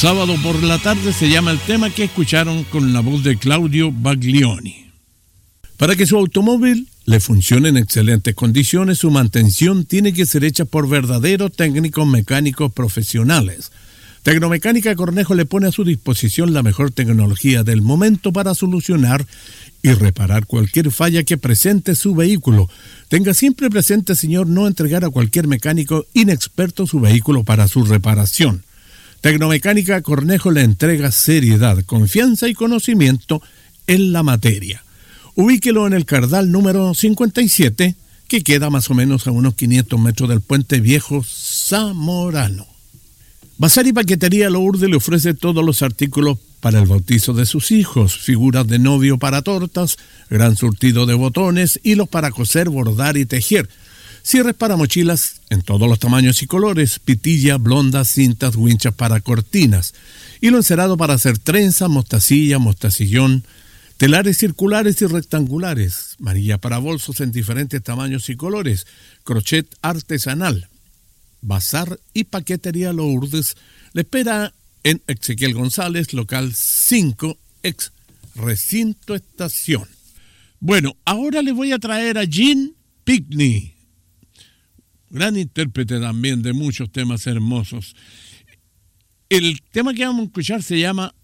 Sábado por la tarde se llama el tema que escucharon con la voz de Claudio Baglioni. Para que su automóvil le funcione en excelentes condiciones, su mantención tiene que ser hecha por verdaderos técnicos mecánicos profesionales. Tecnomecánica Cornejo le pone a su disposición la mejor tecnología del momento para solucionar y reparar cualquier falla que presente su vehículo. Tenga siempre presente, señor, no entregar a cualquier mecánico inexperto su vehículo para su reparación. Tecnomecánica Cornejo le entrega seriedad, confianza y conocimiento en la materia. Ubíquelo en el Cardal número 57, que queda más o menos a unos 500 metros del Puente Viejo Zamorano. Bazar y Paquetería Lourdes le ofrece todos los artículos para el bautizo de sus hijos, figuras de novio para tortas, gran surtido de botones, hilos para coser, bordar y tejer, cierres para mochilas en todos los tamaños y colores, pitilla, blondas, cintas, winchas para cortinas, hilo encerado para hacer trenza, mostacilla, mostacillón, telares circulares y rectangulares, manilla para bolsos en diferentes tamaños y colores, crochet artesanal. Bazar y Paquetería Lourdes le espera en Ezequiel González, local 5, ex Recinto Estación. Bueno, ahora le voy a traer a Gene Pitney, gran intérprete también de muchos temas hermosos. El tema que vamos a escuchar se llama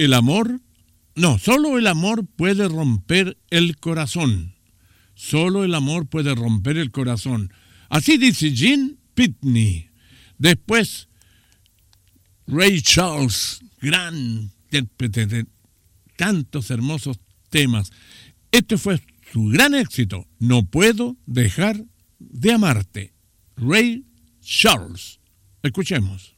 Solo el amor puede romper el corazón. Solo el amor puede romper el corazón. Así dice Gene Pitney. Después, Ray Charles, gran intérprete de tantos hermosos temas. Este fue su gran éxito, No puedo dejar de amarte. Ray Charles. Escuchemos.